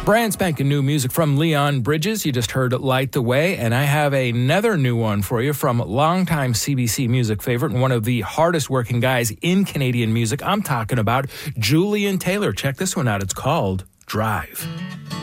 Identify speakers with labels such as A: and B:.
A: Brand spanking new music from Leon Bridges. You just heard Light the Way, and I have another new one for you from longtime CBC music favorite and one of the hardest working guys in Canadian music. I'm talking about Julian Taylor. Check this one out. It's called Drive.